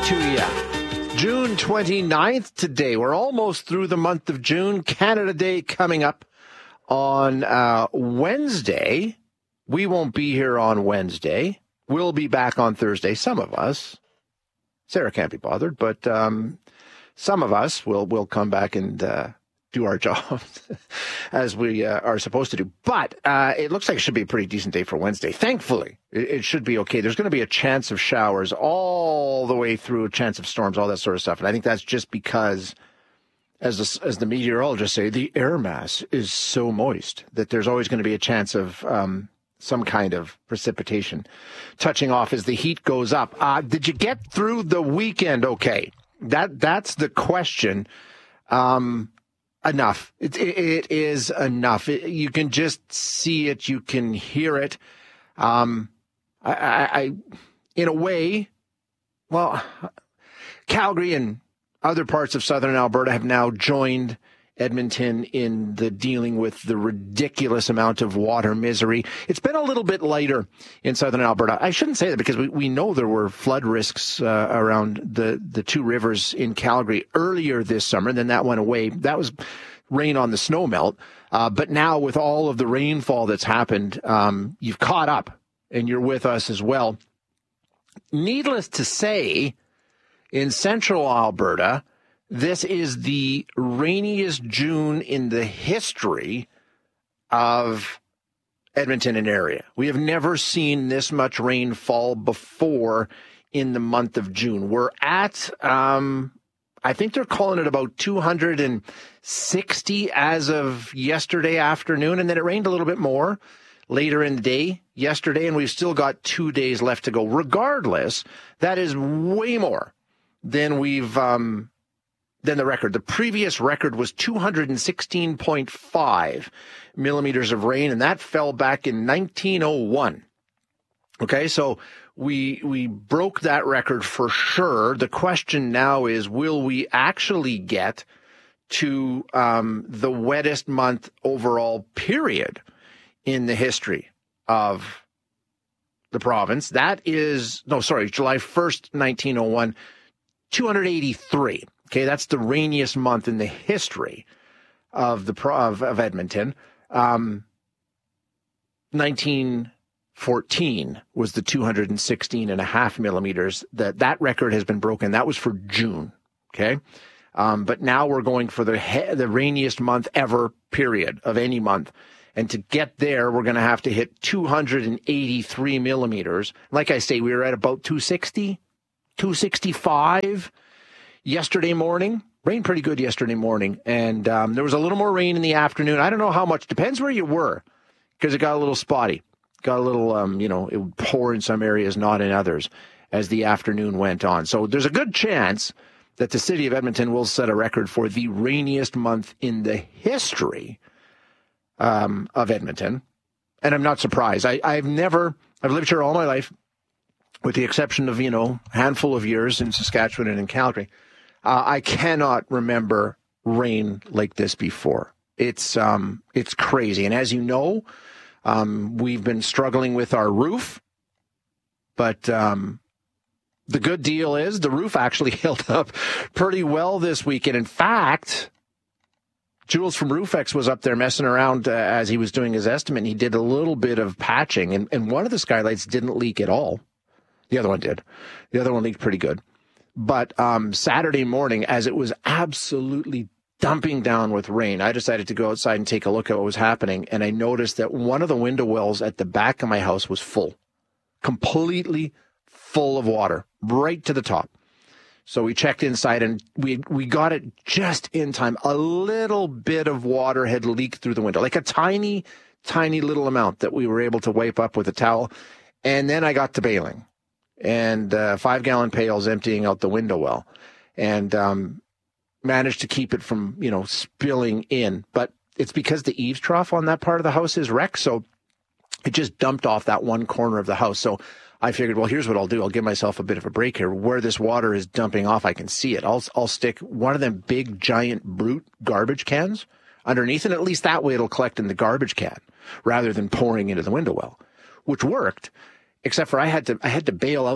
to you. June 29th today. We're almost through the month of June. Canada Day coming up on Wednesday. We won't be here on Wednesday. We'll be back on Thursday. Some of us. Sarah can't be bothered, but some of us will come back and do our jobs as we are supposed to do. But it looks like it should be a pretty decent day for Wednesday. Thankfully, it should be okay. There's going to be a chance of showers all the way through, a chance of storms, all that sort of stuff. And I think that's just because, as the meteorologists say, the air mass is so moist that there's always going to be a chance of some kind of precipitation touching off as the heat goes up. Did you get through the weekend okay? That's the question. Enough. It is enough. You can just see it. You can hear it. I in a way, well, Calgary and other parts of southern Alberta have now joined Edmonton in the dealing with the ridiculous amount of water misery. It's been a little bit lighter in southern Alberta. I shouldn't say that because we know there were flood risks around the two rivers in Calgary earlier this summer, and then that went away. That was rain on the snowmelt. But now with all of the rainfall that's happened, you've caught up and you're with us as well. Needless to say, in central Alberta, this is the rainiest June in the history of Edmonton and area. We have never seen this much rainfall before in the month of June. We're at, I think they're calling it about 260 as of yesterday afternoon, and then it rained a little bit more later in the day yesterday, and we've still got 2 days left to go. Regardless, that is way more than than the record. The previous record was 216.5 millimeters of rain, and that fell back in 1901. Okay, so we broke that record for sure. The question now is, will we actually get to the wettest month overall period in the history of the province? That is, July 1st, 1901, 283. Okay, that's the rainiest month in the history of of Edmonton. 1914 was the 216.5 millimeters. That record has been broken. That was for June. Okay, but now we're going for the rainiest month ever, period, of any month. And to get there, we're going to have to hit 283 millimeters. Like I say, we were at about 260, 265. Yesterday morning, rained pretty good yesterday morning, and there was a little more rain in the afternoon. I don't know how much. Depends where you were, because it got a little spotty. Got a little, it would pour in some areas, not in others, as the afternoon went on. So there's a good chance that the city of Edmonton will set a record for the rainiest month in the history of Edmonton. And I'm not surprised. I've lived here all my life, with the exception of, a handful of years in Saskatchewan and in Calgary. I cannot remember rain like this before. It's crazy. And as you know, we've been struggling with our roof, but the good deal is the roof actually held up pretty well this weekend. In fact, Jules from Roofex was up there messing around as he was doing his estimate, and he did a little bit of patching, and one of the skylights didn't leak at all. The other one did. The other one leaked pretty good. But Saturday morning, as it was absolutely dumping down with rain, I decided to go outside and take a look at what was happening. And I noticed that one of the window wells at the back of my house was full, completely full of water, right to the top. So we checked inside, and we got it just in time. A little bit of water had leaked through the window, like a tiny, tiny little amount that we were able to wipe up with a towel. And then I got to bailing. And 5-gallon pails emptying out the window well, and managed to keep it from, spilling in. But it's because the eaves trough on that part of the house is wrecked, so it just dumped off that one corner of the house. So I figured, well, here's what I'll do. I'll give myself a bit of a break here. Where this water is dumping off, I can see it. I'll stick one of them big, giant, brute garbage cans underneath, and at least that way it'll collect in the garbage can rather than pouring into the window well, which worked. Except for I had to bail out that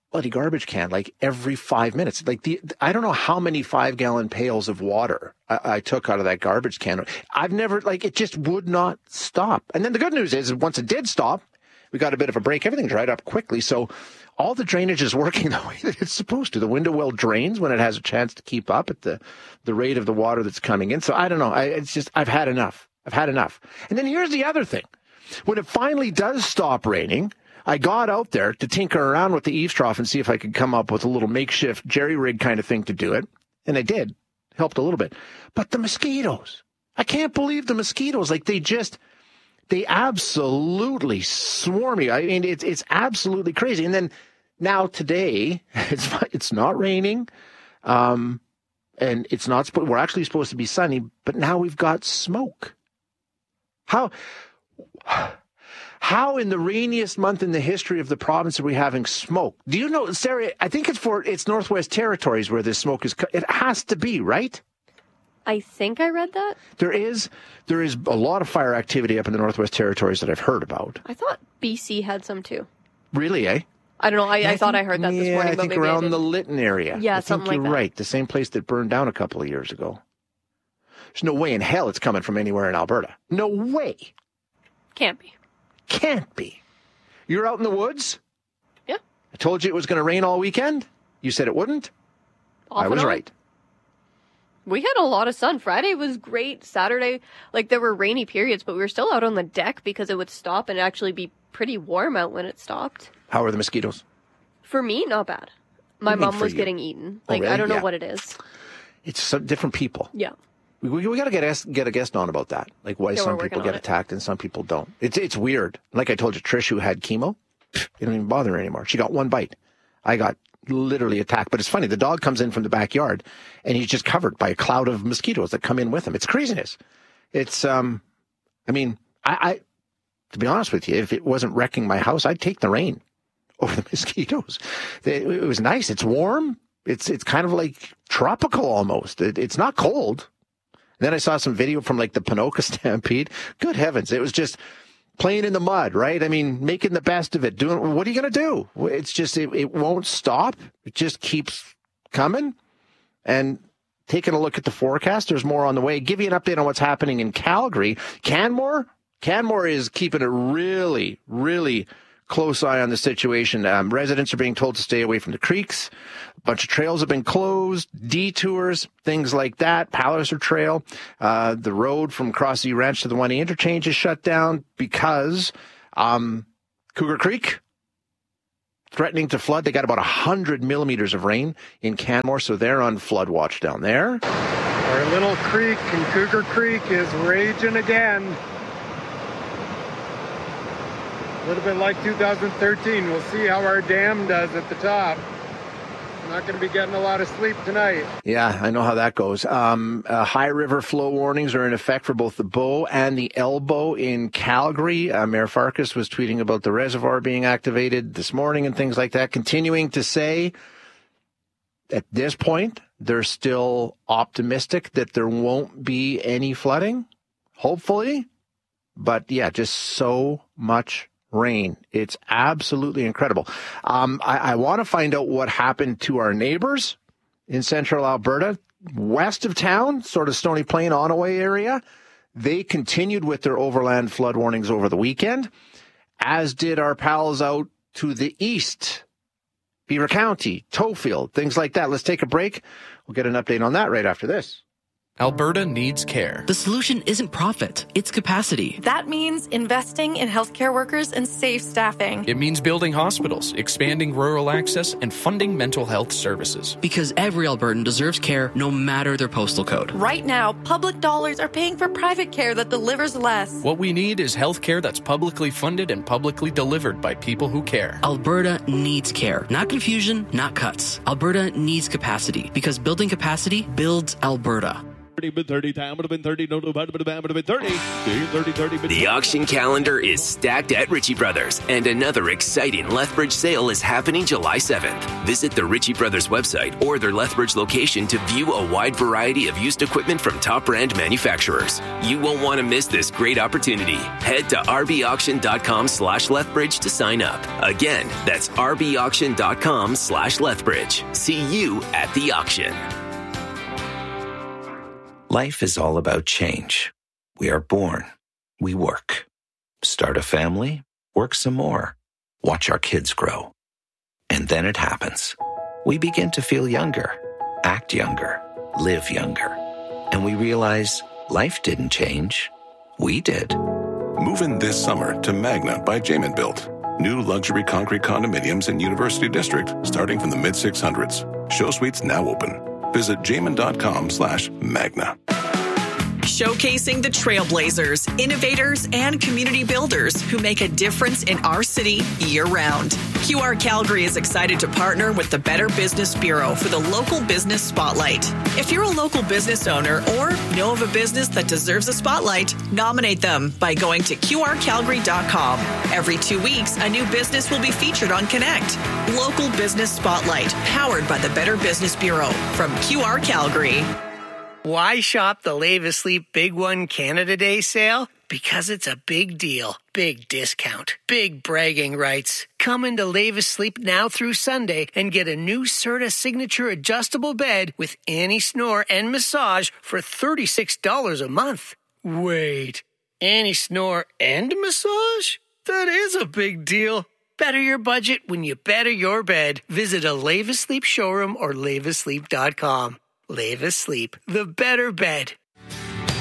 bloody garbage can like every 5 minutes. Like I don't know how many 5-gallon pails of water I took out of that garbage can. I've never, like, it just would not stop. And then the good news is once it did stop, we got a bit of a break. Everything dried up quickly. So all the drainage is working the way that it's supposed to. The window well drains when it has a chance to keep up at the rate of the water that's coming in. So I don't know. I've had enough. And then here's the other thing. When it finally does stop raining, I got out there to tinker around with the eaves trough and see if I could come up with a little makeshift jerry rig kind of thing to do it. And I did. Helped a little bit. But the mosquitoes. I can't believe the mosquitoes. Like, they absolutely swarm you. I mean, it's absolutely crazy. And then now today, it's not raining, and it's not. We're actually supposed to be sunny, but now we've got smoke. How in the rainiest month in the history of the province are we having smoke? Do you know, Sarah? I think it's Northwest Territories where this smoke is. It has to be, right? I think I read that. There is a lot of fire activity up in the Northwest Territories that I've heard about. I thought BC had some too. Really, eh? I don't know. I thought I heard that this morning. Yeah, I think around the Lytton area. Yeah, something like that. You're right. The same place that burned down a couple of years ago. There's no way in hell it's coming from anywhere in Alberta. No way. Can't be. Can't be. You're out in the woods? Yeah. I told you it was going to rain all weekend. You said it wouldn't. I was right. We had a lot of sun. Friday was great. Saturday, like, there were rainy periods, but we were still out on the deck because it would stop and actually be pretty warm out when it stopped. How are the mosquitoes? For me, not bad. My mom was getting eaten. Like, really? I don't know what it is. It's some different people. Yeah. We got to get a guest on about that. Like, why some people get attacked and some people don't. It's weird. Like I told you, Trish, who had chemo, it don't even bother her anymore. She got one bite. I got literally attacked. But it's funny. The dog comes in from the backyard and he's just covered by a cloud of mosquitoes that come in with him. It's craziness. It's, I mean, I to be honest with you, if it wasn't wrecking my house, I'd take the rain over the mosquitoes. It was nice. It's warm. It's kind of like tropical almost. It's not cold. And then I saw some video from like the Ponoka Stampede. Good heavens. It was just playing in the mud, right? I mean, making the best of it. What are you going to do? It's just, it won't stop. It just keeps coming. And taking a look at the forecast, there's more on the way. Give you an update on what's happening in Calgary. Canmore is keeping a really, really close eye on the situation. Residents are being told to stay away from the creeks. A bunch of trails have been closed, detours, things like that. Palliser Trail, the road from Crossy Ranch to the 1A interchange is shut down because Cougar Creek threatening to flood. They got about 100 millimeters of rain in Canmore, so they're on flood watch down there. Our little creek in Cougar Creek is raging again. A little bit like 2013. We'll see how our dam does at the top. I'm not going to be getting a lot of sleep tonight. Yeah, I know how that goes. High river flow warnings are in effect for both the Bow and the Elbow in Calgary. Mayor Farkas was tweeting about the reservoir being activated this morning and things like that, continuing to say at this point they're still optimistic that there won't be any flooding, hopefully. But yeah, just so much rain. It's absolutely incredible. I want to find out what happened to our neighbors in central Alberta, west of town, sort of Stony Plain, Onaway area. They continued with their overland flood warnings over the weekend, as did our pals out to the east, Beaver County, Tofield, things like that. Let's take a break. We'll get an update on that right after this. Alberta needs care. The solution isn't profit, it's capacity. That means investing in healthcare workers and safe staffing. It means building hospitals, expanding rural access, and funding mental health services. Because every Albertan deserves care no matter their postal code. Right now, public dollars are paying for private care that delivers less. What we need is healthcare that's publicly funded and publicly delivered by people who care. Alberta needs care. Not confusion, not cuts. Alberta needs capacity. Because building capacity builds Alberta. 30 time would have been 30, no, would have been 30. The auction calendar is stacked at Ritchie Brothers, and another exciting Lethbridge sale is happening July 7th. Visit the Ritchie Brothers website or their Lethbridge location to view a wide variety of used equipment from top brand manufacturers. You won't want to miss this great opportunity. Head to rbauction.com/Lethbridge to sign up. Again, that's rbauction.com/Lethbridge. See you at the auction. Life is all about change. We are born. We work. Start a family. Work some more. Watch our kids grow. And then it happens. We begin to feel younger, act younger, live younger. And we realize life didn't change. We did. Move in this summer to Magna by Jamin Built. New luxury concrete condominiums in University District starting from the mid-600s. Show suites now open. Visit jamin.com/Magna. Showcasing the trailblazers, innovators, and community builders who make a difference in our city year-round. QR Calgary is excited to partner with the Better Business Bureau for the Local Business Spotlight. If you're a local business owner or know of a business that deserves a spotlight, nominate them by going to qrcalgary.com. Every 2 weeks, a new business will be featured on Connect. Local Business Spotlight, powered by the Better Business Bureau from QR Calgary. Why shop the Lave Asleep Big One Canada Day sale? Because it's a big deal, big discount, big bragging rights. Come into Lave Asleep now through Sunday and get a new Serta Signature adjustable bed with anti-snore and massage for $36 a month. Wait, anti-snore and massage? That is a big deal. Better your budget when you better your bed. Visit a Lave Asleep showroom or laveasleep.com. Lave Asleep, the better bed.